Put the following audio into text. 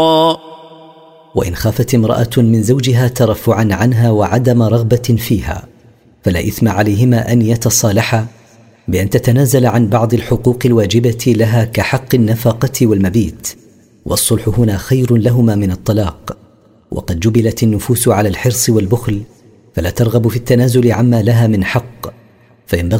وإن خافت امرأة من زوجها ترفعا عنها وعدم رغبة فيها فلا إثم عليهما أن يتصالحا بأن تتنازل عن بعض الحقوق الواجبة لها كحق النفقة والمبيت، والصلح هنا خير لهما من الطلاق. وقد جبلت النفوس على الحرص والبخل، فلا ترغب في التنازل عما لها من حق، فينبغي